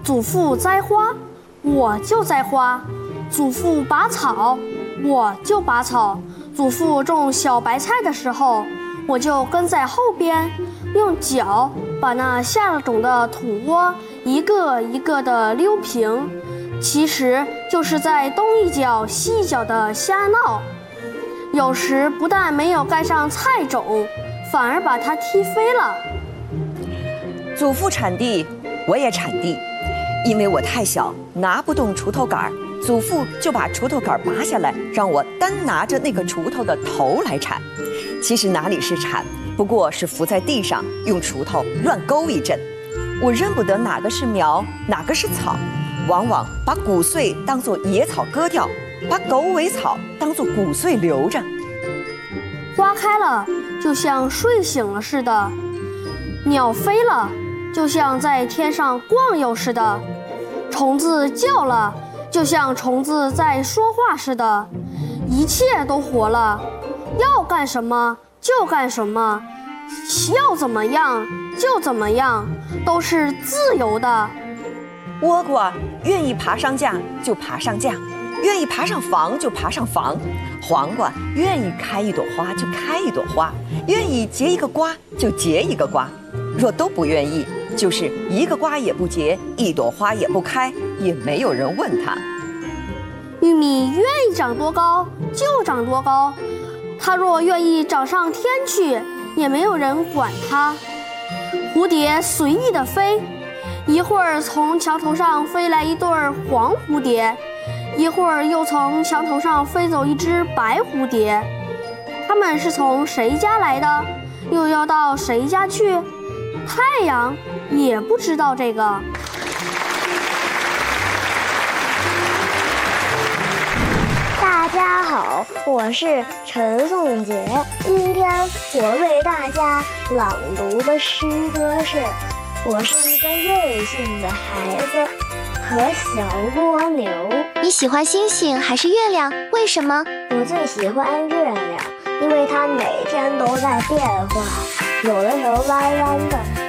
祖父栽花，我就栽花；祖父拔草，我就拔草；祖父种小白菜的时候，我就跟在后边，用脚把那下了种的土窝一个一个地溜平，其实就是在东一脚西一脚的瞎闹。有时不但没有盖上菜种，反而把它踢飞了。 祖父铲地，我也铲地，因为我太小，拿不动锄头杆，祖父就把锄头杆拔下来，让我单拿着那个锄头的头来铲。其实哪里是铲，不过是伏在地上，用锄头乱勾一阵。我认不得哪个是苗，哪个是草，往往把谷穗当作野草割掉，把狗尾草当作谷穗留着。 花开了，就像睡醒了似的；鸟飞了，就像在天上逛悠似的；虫子叫了，就像虫子在说话似的。一切都活了，要干什么就干什么，要怎么样就怎么样，都是自由的。 倭瓜愿意爬上架就爬上架，愿意爬上房就爬上房；黄瓜愿意开一朵花就开一朵花，愿意结一个瓜就结一个瓜。若都不愿意，就是一个瓜也不结，一朵花也不开，也没有人问他。 玉米愿意长多高就长多高，它若愿意长上天去，也没有人管它。蝴蝶随意地飞，一会儿从墙头上飞来一对黄蝴蝶，一会儿又从墙头上飞走一只白蝴蝶。它们是从谁家来的，又要到谁家去？太阳也不知道这个。 大家好，我是陈颂杰。今天我为大家朗读的诗歌是《我是一个任性的孩子》和小蜗牛。 你喜欢星星还是月亮？为什么？ 我最喜欢月亮，因为它每天都在变化，有的时候弯弯的，